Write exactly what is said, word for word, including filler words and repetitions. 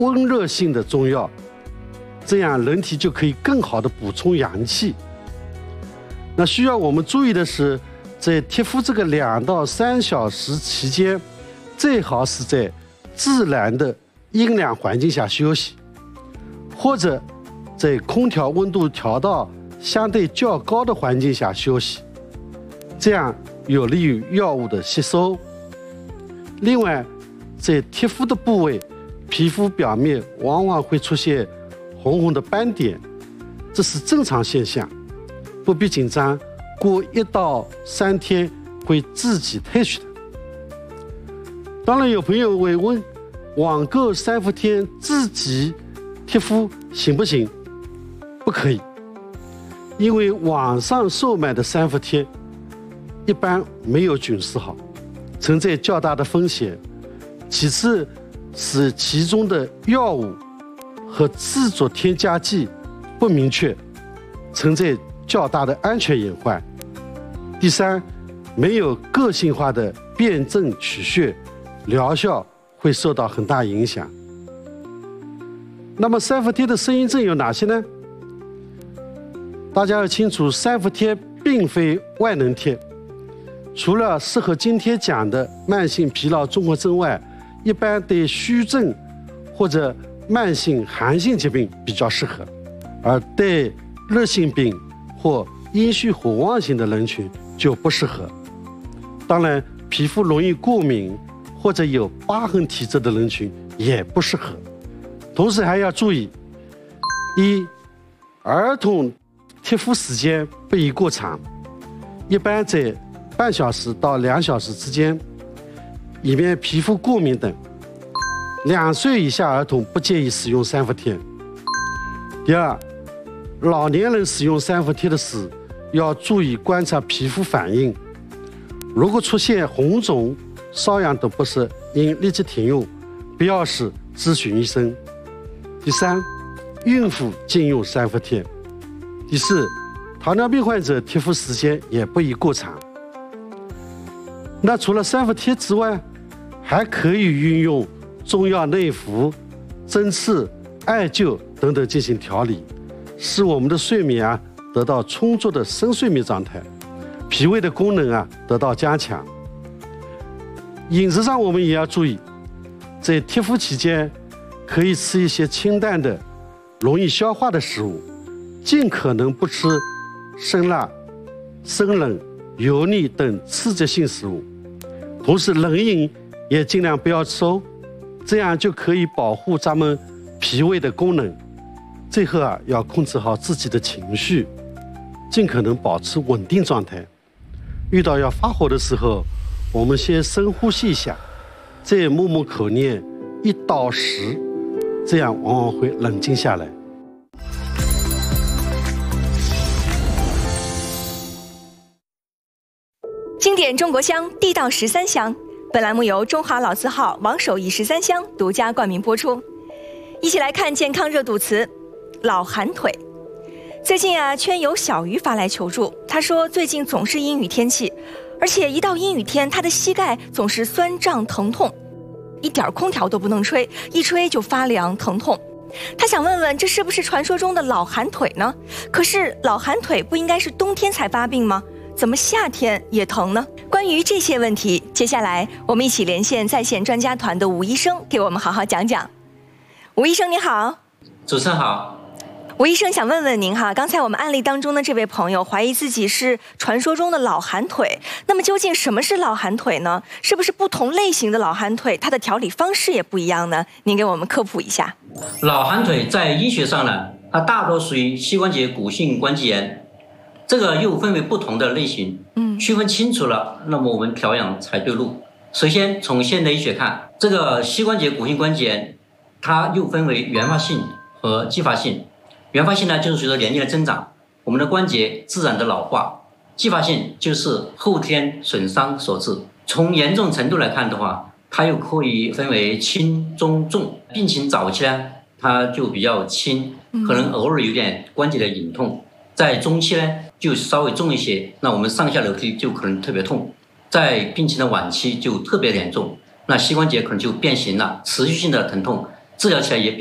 温热性的中药，这样人体就可以更好的补充阳气。那需要我们注意的是，在贴敷这个两到三小时期间，最好是在自然的阴凉环境下休息，或者在空调温度调到相对较高的环境下休息，这样有利于药物的吸收。另外，在贴敷的部位，皮肤表面往往会出现红红的斑点，这是正常现象，不必紧张，过一到三天会自己退去的。当然，有朋友会问，网购三伏贴自己贴敷行不行？不可以，因为网上售卖的三伏贴一般没有菌丝好，存在较大的风险。其次是其中的药物和制作添加剂不明确，存在较大的安全隐患。第三，没有个性化的辨证取穴，疗效会受到很大影响。那么三伏贴的适应症有哪些呢？大家要清楚，三伏贴并非万能贴，除了适合今天讲的慢性疲劳综合征外，一般对虚症或者慢性寒性疾病比较适合，而对热性病或阴虚火旺型的人群就不适合。当然，皮肤容易过敏或者有疤痕体质的人群也不适合。同时还要注意：一、儿童贴敷时间不宜过长，一般在半小时到两小时之间，以免皮肤过敏等。两岁以下儿童不建议使用三伏贴。第二，老年人使用三伏贴的时，要注意观察皮肤反应，如果出现红肿、瘙痒等不适，应立即停用，不要时咨询医生。第三，孕妇禁用三伏贴。第四，糖尿病患者贴敷时间也不宜过长。那除了三伏贴之外，还可以运用中药内服、针刺、艾灸等等进行调理，使我们的睡眠啊得到充足的深睡眠状态，脾胃的功能啊得到加强。饮食上我们也要注意，在贴敷期间可以吃一些清淡的、容易消化的食物，尽可能不吃生辣、生冷、油腻等刺激性食物。同时，冷饮也尽量不要吃哦，这样就可以保护咱们脾胃的功能。最后啊，要控制好自己的情绪，尽可能保持稳定状态。遇到要发火的时候，我们先深呼吸一下，再默默口念一到十，这样往往会冷静下来。 经典中国香，地道十三香。本栏目由中华老字号王守义十三香独家冠名播出。一起来看健康热度词，老寒腿。最近啊，圈友小鱼发来求助，他说最近总是阴雨天气，而且一到阴雨天，他的膝盖总是酸胀疼痛，一点空调都不能吹，一吹就发凉疼痛。他想问问，这是不是传说中的老寒腿呢？可是老寒腿不应该是冬天才发病吗？怎么夏天也疼呢？关于这些问题，接下来我们一起连线在线专家团的吴医生，给我们好好讲讲。吴医生你好。 主持人好。 吴医生想问问您哈，刚才我们案例当中的这位朋友怀疑自己是传说中的老寒腿，那么究竟什么是老寒腿呢？是不是不同类型的老寒腿，它的调理方式也不一样呢？您给我们科普一下。 老寒腿在医学上呢，它大多属于膝关节骨性关节炎，这个又分为不同的类型，嗯，区分清楚了，那么我们调养才对路。首先从现代医学看，这个膝关节骨性关节炎，它又分为原发性和继发性。原发性呢，就是随着年龄的增长，我们的关节自然的老化；继发性就是后天损伤所致。从严重程度来看的话，它又可以分为轻、中、重。病情早期呢，它就比较轻，可能偶尔有点关节的隐痛；在中期呢，就稍微重一些，那我们上下楼梯就可能特别痛；在病情的晚期就特别严重，那膝关节可能就变形了，持续性的疼痛。 治疗起来也比